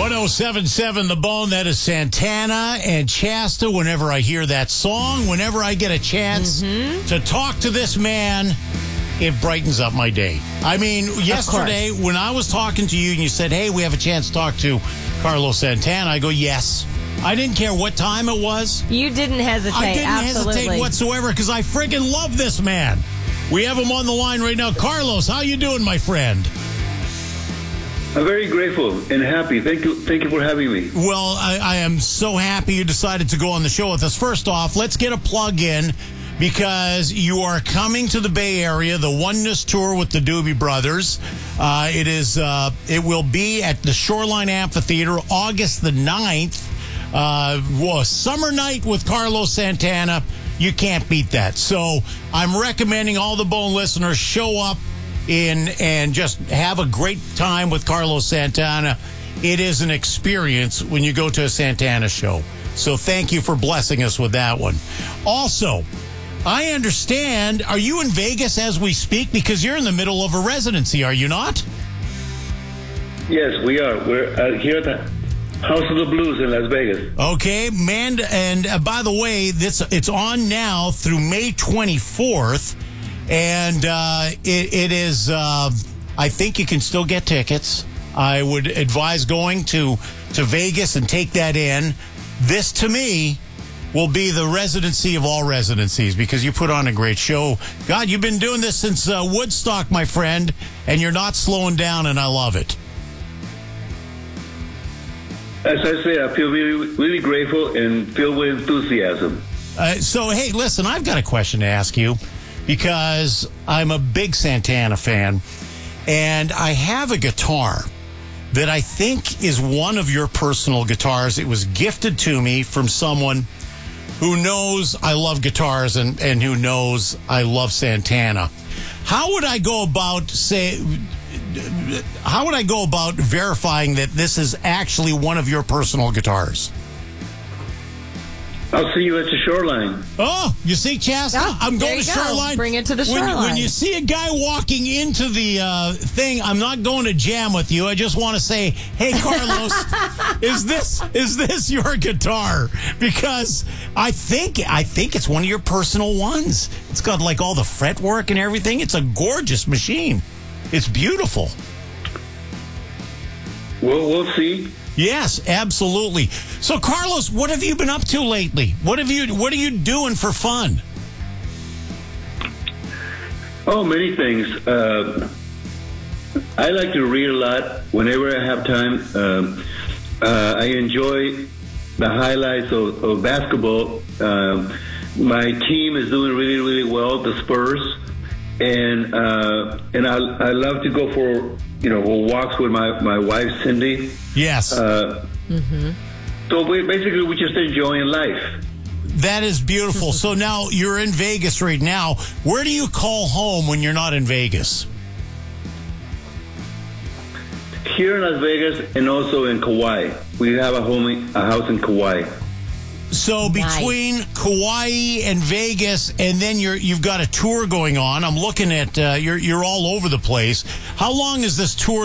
1077 The Bone, that is Santana and Shasta. Whenever I hear that song, whenever I get a chance to talk to this man, it brightens up my day. I mean, yesterday when I was talking to you and you said, hey, we have a chance to talk to Carlos Santana, I go, yes. I didn't care what time it was. You didn't hesitate. I didn't hesitate whatsoever because I friggin' love this man. We have him on the line right now. Carlos, how you doing, my friend? I'm very grateful and happy. Thank you for having me. Well, I am so happy you decided to go on the show with us. First off, let's get a plug in because you are coming to the Bay Area, the Oneness Tour with the Doobie Brothers. It will be at the Shoreline Amphitheater August the 9th. Summer night with Carlos Santana. You can't beat that. So I'm recommending all the Bone listeners show up and just have a great time with Carlos Santana. It is an experience when you go to a Santana show. So thank you for blessing us with that one. Also, I understand, are you in Vegas as we speak? Because you're in the middle of a residency, are you not? Yes, we are. We're here at the House of the Blues in Las Vegas. Okay, man, and by the way, it's on now through May 24th. And it is, I think you can still get tickets. I would advise going to Vegas and take that in. This, to me, will be the residency of all residencies because you put on a great show. God, you've been doing this since Woodstock, my friend, and you're not slowing down, and I love it. As I say, I feel really, really grateful and filled with enthusiasm. So, hey, listen, I've got a question to ask you. Because I'm a big Santana fan, and I have a guitar that I think is one of your personal guitars. It was gifted to me from someone who knows I love guitars and who knows I love Santana. How would I go about verifying that this is actually one of your personal guitars? I'll see you at the Shoreline. Oh, you see, Shasta? Yeah, I'm going to Shoreline. Bring it to the Shoreline. When you see a guy walking into the thing, I'm not going to jam with you. I just want to say, hey, Carlos, is this your guitar? Because I think it's one of your personal ones. It's got like all the fretwork and everything. It's a gorgeous machine. It's beautiful. We'll see. Yes, absolutely. So, Carlos, what have you been up to lately? What are you doing for fun? Oh, many things. I like to read a lot whenever I have time. I enjoy the highlights of basketball. My team is doing really, really well, the Spurs, and I love to go for walks with my wife Cindy. Yes. So we're just enjoying life. That is beautiful. So now you're in Vegas right now. Where do you call home when you're not in Vegas? Here in Las Vegas and also in Kauai. We have a house in Kauai. So between Kauai and Vegas, and then you've got a tour going on. I'm looking at you're all over the place. How long is this tour